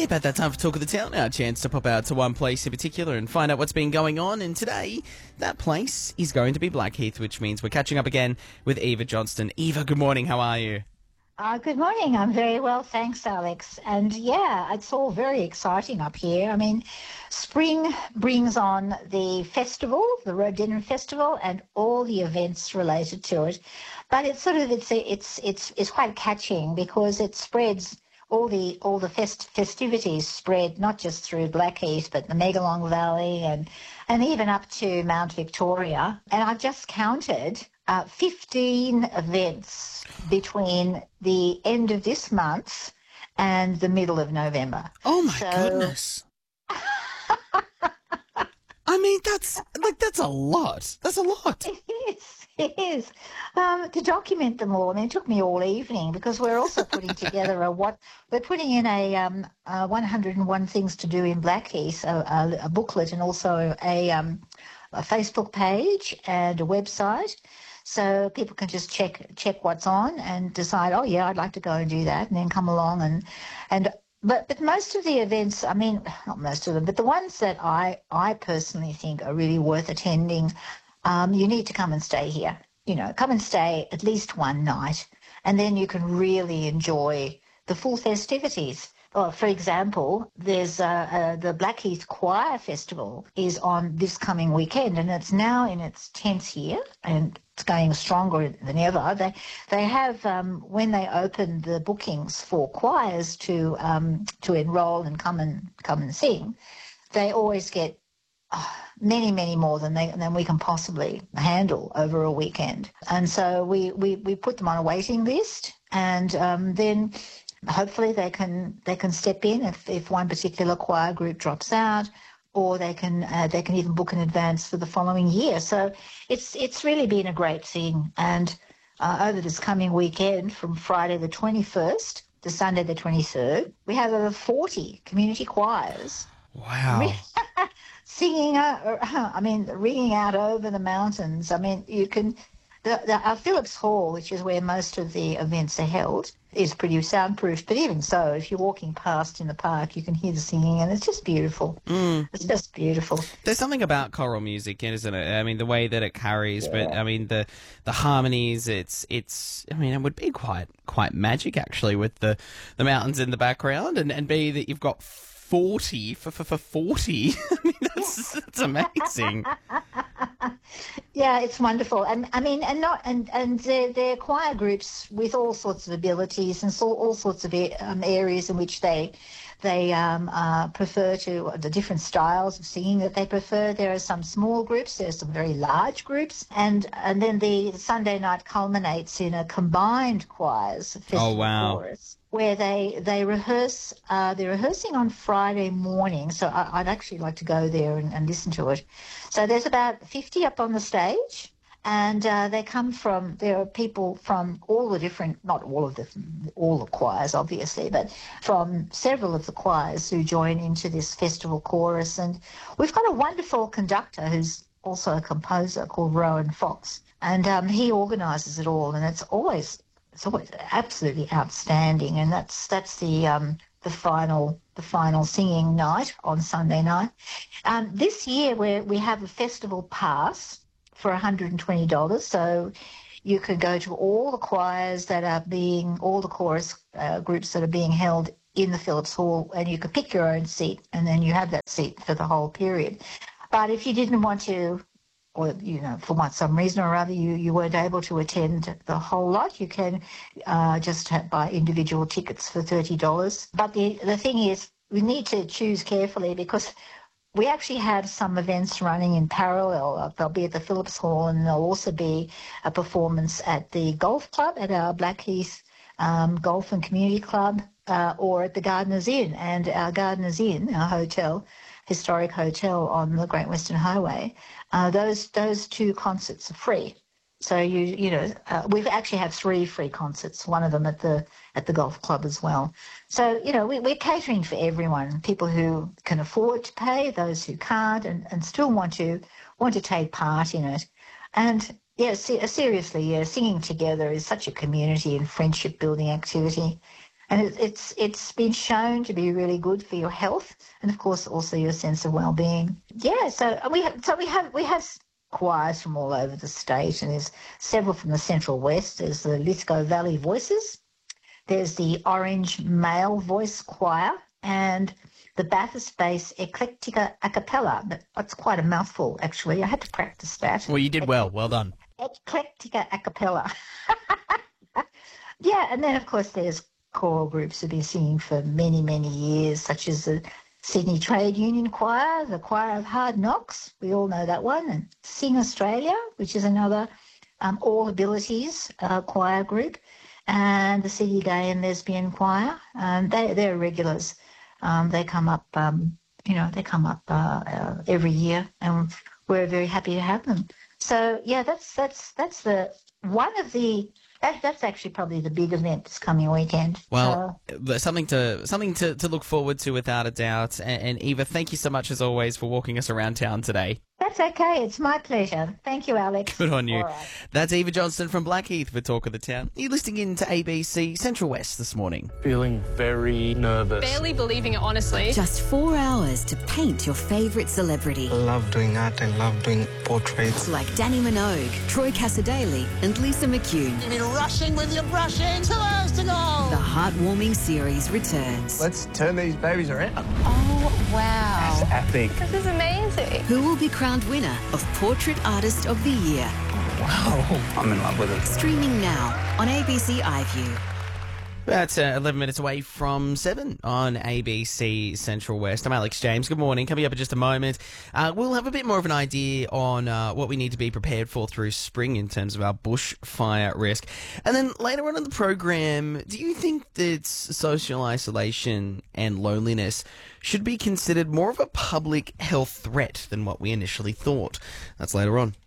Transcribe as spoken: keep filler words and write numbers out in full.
about that time for Talk of the Town, our chance to pop out to one place in particular and find out what's been going on. And today, that place is going to be Blackheath, which means we're catching up again with Eva Johnston. Eva, good morning. How are you? Uh, good morning. I'm very well, thanks, Alex. And yeah, it's all very exciting up here. I mean, spring brings on the festival, the Rhododendron Festival, and all the events related to it. But it's sort of it's it's it's it's quite catching because it spreads all the all the fest, festivities spread not just through Blackheath, but the Megalong Valley and and even up to Mount Victoria. And I've just counted uh, fifteen events between the end of this month and the middle of November. Oh my so, goodness. I mean, that's like that's a lot. That's a lot. It is. It is. Um, to document them all, I mean, it took me all evening because we're also putting together a what we're putting in a um, uh, one hundred and one Things to Do in Blackheath, a, a, a booklet, and also a um, a Facebook page and a website. So people can just check check what's on and decide, oh yeah, I'd like to go and do that, and then come along and and but but most of the events, I mean, not most of them, but the ones that I I personally think are really worth attending, um, you need to come and stay here. You know, come and stay at least one night, and then you can really enjoy the full festivities. Well, for example, there's uh, uh, the Blackheath Choir Festival is on this coming weekend, and it's now in its tenth year, and it's going stronger than ever. They they have um, when they open the bookings for choirs to um, to enrol and come and come and sing, they always get oh, many many more than they than we can possibly handle over a weekend. And so we we, we put them on a waiting list, and um, then hopefully they can they can step in if, if one particular choir group drops out, or they can uh, they can even book in advance for the following year. So it's it's really been a great thing. And uh, over this coming weekend, from Friday the twenty-first to Sunday the twenty-third, we have over forty community choirs. Wow. Singing, uh, I mean, ringing out over the mountains. I mean, you can. The, the, our Phillips Hall, which is where most of the events are held, is pretty soundproof. But even so, if you're walking past in the park, you can hear the singing, and it's just beautiful. Mm. It's just beautiful. There's something about choral music, isn't it? I mean, the way that it carries, Yeah. but I mean, the the harmonies. It's it's. I mean, it would be quite quite magic actually with the, the mountains in the background, and, and be that you've got forty for for, for forty. I mean, that's that's amazing. Yeah, it's wonderful, and I mean, and not and and they're, they're choir groups with all sorts of abilities and so all sorts of um, areas in which they they um, uh, prefer to the different styles of singing that they prefer. There are some small groups, there's some very large groups, and and then the Sunday night culminates in a combined choirs festival Oh, wow. chorus, where they they rehearse. Uh, they're rehearsing on Friday morning, so I, I'd actually like to go there and, and listen to it. So there's about fifty up on the stage, and uh, they come from. There are people from all the different, not all of the all the choirs, obviously, but from several of the choirs who join into this festival chorus. And we've got a wonderful conductor who's also a composer called Rowan Fox, and um, he organises it all, and it's always. It's always absolutely outstanding, and that's that's the um, the final the final singing night on Sunday night. Um, this year we we have a festival pass for one hundred and twenty dollars, so you could go to all the choirs that are being all the chorus uh, groups that are being held in the Phillips Hall, and you could pick your own seat, and then you have that seat for the whole period. But if you didn't want to, or, you know, for one, some reason or other, you, you weren't able to attend the whole lot, you can uh, just have, buy individual tickets for thirty dollars. But the, the thing is, we need to choose carefully because we actually have some events running in parallel. There'll be at the Phillips Hall, and there'll also be a performance at the golf club, at our Blackheath um, Golf and Community Club, uh, or at the Gardeners Inn. And our Gardeners Inn, our hotel, historic hotel on the Great Western Highway, uh, those those two concerts are free. So you you know uh, we actually have three free concerts. One of them at the at the golf club as well. So you know we, we're catering for everyone. People who can afford to pay, those who can't, and, and still want to want to take part in it. And yeah, se- seriously, yeah, singing together is such a community and friendship building activity. And it, it's it's been shown to be really good for your health, and of course also your sense of well-being. Yeah, so we have, so we have we have choirs from all over the state, and there's several from the Central West. There's the Lithgow Valley Voices, there's the Orange Male Voice Choir, and the Bathurst-based Eclectica a cappella. That's quite a mouthful, actually. I had to practice that. Well, you did well. Well done. Eclectica a cappella. Yeah, and then, of course, there's choral groups who've been singing for many, many years, such as the Sydney Trade Union Choir, the Choir of Hard Knocks, we all know that one, and Sing Australia, which is another um, all abilities uh, choir group, and the City Gay and Lesbian Choir. Um, they, they're regulars. Um, they come up, um, you know, they come up uh, uh, every year, and we're very happy to have them. So, yeah, that's that's that's the one of the That, that's actually probably the big event this coming weekend. Well, uh, something to something to, to look forward to without a doubt. And, and Eva, thank you so much as always for walking us around town today. That's okay. It's my pleasure. Thank you, Alex. Good on you. All right. That's Eva Johnston from Blackheath for Talk of the Town. You're listening in to A B C Central West this morning. Feeling very nervous. Barely believing it, honestly. Just four hours to paint your favourite celebrity. I love doing art. I love doing portraits. Like Danny Minogue, Troy Cassadaly and Lisa McCune. You've been rushing with your brushing. Two hours to go. The heartwarming series returns. Let's turn these babies around. Oh, wow. It's epic. This is amazing. Who will be crowned winner of Portrait Artist of the Year? Wow. I'm in love with it. Streaming now on A B C iView. About uh, eleven minutes away from seven on A B C Central West. I'm Alex James. Good morning. Coming up in just a moment, uh, we'll have a bit more of an idea on uh, what we need to be prepared for through spring in terms of our bushfire risk. And then later on in the program, do you think that social isolation and loneliness should be considered more of a public health threat than what we initially thought? That's later on.